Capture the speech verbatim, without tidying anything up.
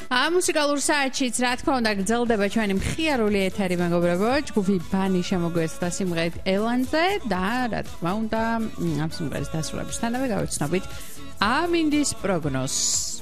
ამ მუსიკალურ საათშიც რა თქმა უნდა გრძელდება ჩვენი მხიარული ეთერი მეგობრებო ჯგუფი ბანი შემოგვიერთდა სიმღერით ელანზე და რა თქმა უნდა ამ სიმღერის დასრულებისთანავე გავიცნობით ამინდის პროგნოზს